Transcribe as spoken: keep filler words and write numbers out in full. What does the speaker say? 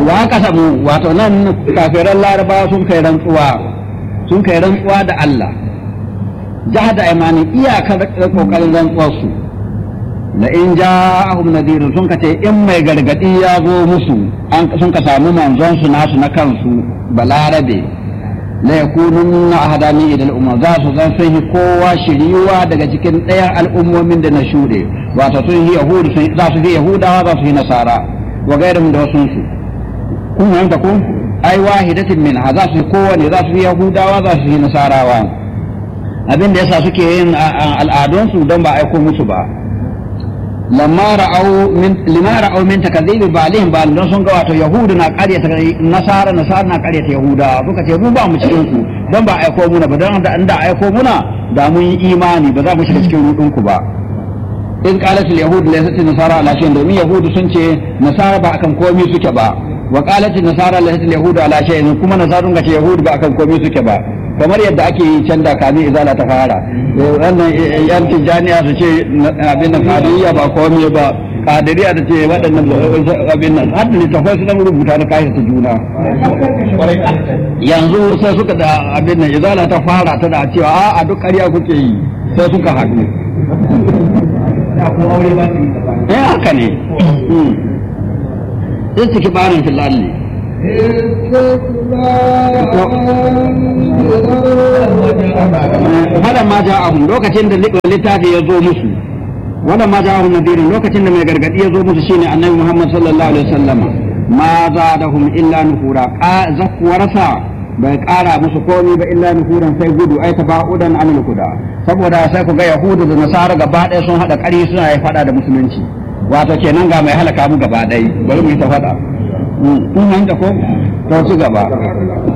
wa kasamu wato nan kafiran larabawa sun kai rantsuwa sun kai rantsuwa da Allah jahada imani iyakar kokarin rantsuwar su la in ja'ahum nadirun sun kace in mai gargadi ya zo musu an sun ka samu manzon su nasu na kansu balarabe la yakununna ahadani ila al-umma za su zan sai kowa shiriwa daga cikin ɗayan al'ummomin da na shuɗe wato sun yi yahudu sun za su yi yahudawa za su yi nasara wa gairum da wasun su kun yanka ku ai wahidatin min za su yi kowane za su yi yahudawa za su yi nasarawa abin da yasa suke yin al'adun su don ba aiko musu ba lamma ra'au min lima ra'au min takdhibi ba'lihim ba don sun ga wato yahudu na ƙaryata nasara nasara na ƙaryata yahuda suka ce mu ba mu cikin su don ba aiko muna ba don da inda aiko muna da mun yi imani ba za mu shiga cikin rudin ku ba in qalat al yahud laysat nasara ala shay'in domin yahudu sun ce nasara ba akan komai suke ba wa qalat nasara laysat al yahud ala shay'in kuma nasarun ga ce yahudu ba akan komai suke ba kamar yadda ake yi can da kamin izala ta fara wannan yan tijaniya su ce abin nan kadiriya ba komai ba kadiriya da ce waɗannan abin nan har da tafai su dan rubuta na kai ta juna yanzu sai suka da abin nan izala ta fara ta da cewa a a duk ƙarya kuke yi sai suka haɗu eh haka ne istikibarin fil ardi Fada ma ja'ahum lokacin da littafi ya zo musu wala ma ja'ahum nadirin lokacin da mai gargadi ya zo musu shine annabi Muhammad sallallahu alaihi wasallama ma zadahum illa nufura zakwarasa bai kara musu komai ba illa nufuran sai gudu ai tabaudan anil kuda saboda sai ku ga yahudu da nasara gaba ɗaya sun hada ƙari suna yi fada da musulunci wato kenan ga mai halaka mu gaba ɗaya bari mu yi ta fada kun hanta ko to su gaba